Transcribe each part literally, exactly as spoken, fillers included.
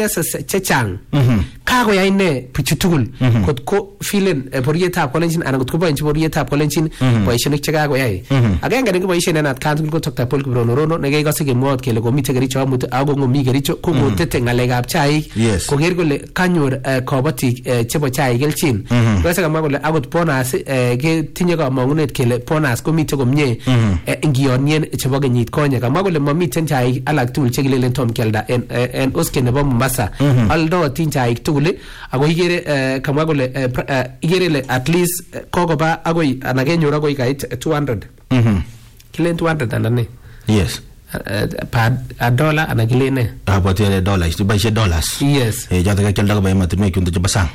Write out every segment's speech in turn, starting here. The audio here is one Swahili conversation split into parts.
diocese chechang kakoyai ine bichu tugul kot ko filen borietab kolenjin anan kot ko boinchi borietab kolenjin boisionik che kakoyai agenge ne boisien en atkan tugul ko Doctor Paul Kiprono Rono ne kekose kemwot kele komite Kericho amut ako ngomi Kericho ko kotete ngalekab chaik koker kole kanyor kobotik chebo chaik kelchin kose kamwa kole akot bonus ketinye kamangunet kele bonus komite komie ngionien chebo kenyit konye kamwa kole mamiten chaik alak tugul chekilelen tom kialda en en oske nebo Mombasa aldo tin chaik tugul ako igere kamwa kole igere le at least kokoba akoi ana kenyor akoi kait two hundred kilen two hundred andane yes per a dollar ana kilene about the dollars to buy dollars yes eh jata ka kelda ba ma tme kunde basang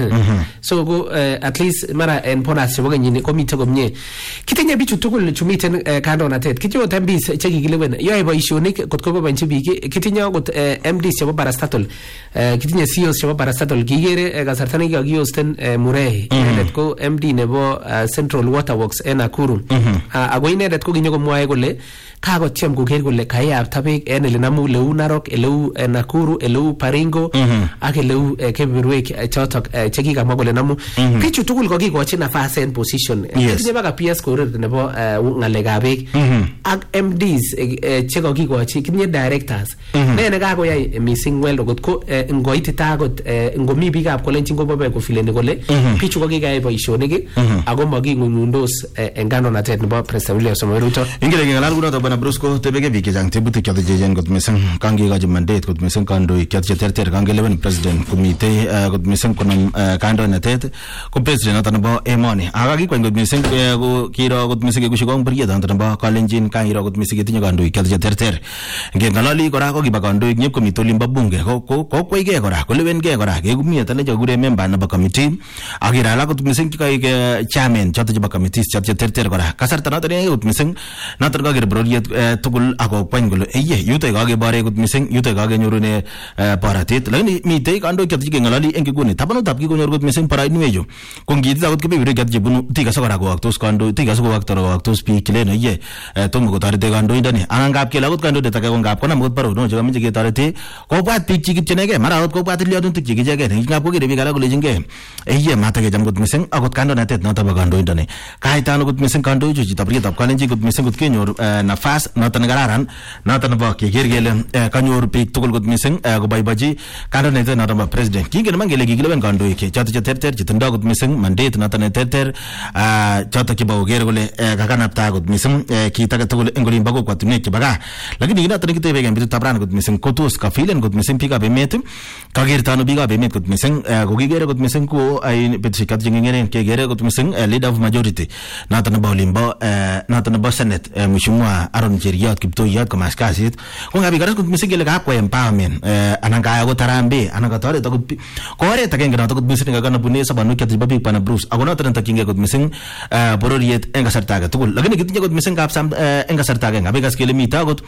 so go at least mara en bonus chebo kenyini komite komie kitinye bichu tugul chumiten kandonatet kityo tambis chekikilewen yoe boisionik kotko bobanchi biik kitinye akot M Ds chebo parastatal kitinye C E Os chebo parastatal kigere kasarta ne kakiosten Murei inendet ko M D nebo Central Water Works en Nakuru ako inendet ko kinyo komwae kole kakotyem koker kole kayap tabek en ele namu leu Narok eleu Nakuru eleu Baringo ak eleu keberwek chotok chekikamwa kole namu bichu tugul kokikochi nafas en position kitinye baka P S korer nebo ngalekab beek ak M Ds chekokikochi kitinye directors ne ne kakoyai missing well got ko ngoitita akot ngomi biikab kolenjin kobobe kofileni kole bichu kokikayai boisionik ako makingungundos en kandoinatet nebo President William Samoei Ruto ingele ngalal kunoto bana Brusco tebege biik chang tebutik choto jejen kot mising kangekochi mandate kot mising kandoik choto cheterter kangelewen president komite kot mising konom kandoinatet ko president noto nebo emoni akakikwen kot mising ko kiro kot mising kekushi kong buriet noto nebo kalenjin kangiro kot mising ketinye kandoik choto cheterter ngengalali kora ko kiba kandoik nyep komite olimbo bunge ko kokwege kora kolewenkee kora kekumie tale chekure member nebo committee akira ala kot mising kaik chairman choto chebo committees choto cheterter kora kasarta noto ne kot mising noto kakir buriet tugul ako kwany kole eye yuto kakebore kot mising yuto kakenyorune baratet lakini mitei kandoik choto chekengalali eng kikuni tabanutab kikonyor kot mising parainwecho ko ngitit akot kebeberwek choto chebunu tikase kora kowaktos kandoik tikase kowaktos biik kilen eye tomo kotorete kandoindoni angap kele akot kandoindet age ko ngap konam akot baronok chekameche ketorete kobwat biik chikipchenegei mara akot kobwat tilionutik chekichegei ngap kokere biik alak kolechinge eye matakecham kot mising akot kandoinatet noto bo kandoindoni kaitano kot mising kandoichu chito burietap kalenjin kot mising kot kenyor nafas noto ne kararan noto nebo keker kele kanyor biik tugul kot mising koboibochi kandoinatet noto bo president kingen man kele kikilewen kandoik choto cheterter chetindoi kot mising mandate noto ne terter choto chebo koker kole kakanapta kot mising kit age tugul eng olimbo kokwatunwek chebo gaa lakini kinoto nekitebe eng betutab rani kot mising kotos kafilen kot mising biikab emet kakertano biikab emet kot mising kokikere kot mising ko ai betusiek choto chengengeren kekere kot mising leader of majority noto nebo olimbo noto nebo senate mheshimiwa Aaron Cheriot Kiptoiyot komas kasit ko ngabi kora kot mising kele kakwa empowerment anan kaya ko tarambe anan katoret akot ko oret agenge noto kot mising kakanabune sabanuk choto chebo biik bana Bruce ako noto netokyingei kot mising bororiet eng kasarta age tugul lakini kitinye kot mising kapsam eng kasarta age ngabi kas kele mito akot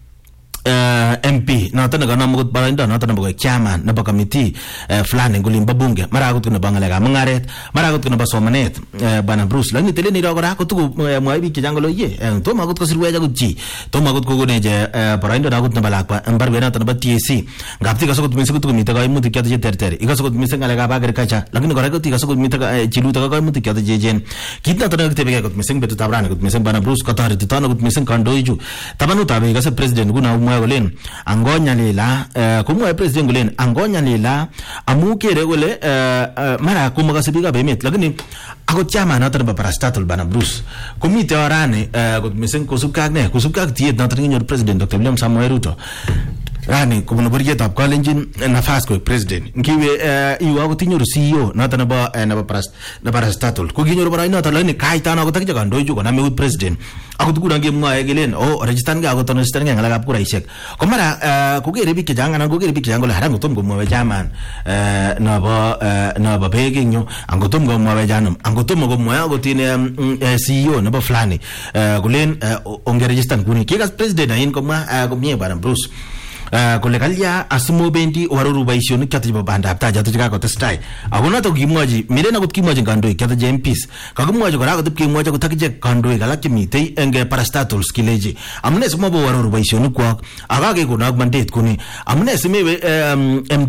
M P noto nekanam akot baraindo noto nebo chairman nebo committee fulani ngulimbo bunge mara akot nebo ngalekab mungaret mara akot nebo somanet bana Bruce lakini telen iro kora ko tugu mwae biik chechang kole ye tomo akot kosirwech akot chi tomo akot kokoneje baraindo akot nebo lakwa mbarwe noto nebo T A C ngap tikas akot mising tugu mite kaimutik choto cheterter ikas akot mising ngalekab agriculture lakini kora ko tikas akot mite chiluto kaimutik choto chechen kit noto nekitebege akot mising betutab rani akot mising bana Bruce kotoreti tono akot mising kandoichu tabanutab ikase president kuna mwae kolen angonya lela kumwae president kolen angonya lela amu kere kole mara kumakase biikab emet lakini akot chairman noto nebo parastatal bana Bruce komite orani kot mising kosubkei ak ne kosubkei ak tiet noto nekinyor president Doctor William Samoei Ruto rani kubunu borietab kalenjin nafas koek president ngiwe iwe akot inyoru C E O noto nebo nebo parastatal ko kinyoru bara noto lakini kaitano akot akiche kandoichu konam eut president akot nguno ngemwae kelen oh registan ga akot registan ga ngalekab kuraisiek ko mara kokere biik chechang anan kokere biik chechang kole haran kotom komwae chairman nebo nebo beek eng yu angotom komwae janum angotom komwae akot in C E O nebo fulani kolen ongeregistan kuni kikas president ain komwa komie bana Bruce kole kalya asimobendi oaroru boisionik choto chebo bandab tai choto chekakotestai ako noto kimwochi miren akot kimwochi kandoik choto che M Ps kakimwochi kora akot kimwochi akot akichek kandoik alak chemitei eng parastatals kilechi amune simobo oaroru boisionik kwak akakekon ak mandate kuni amune simewe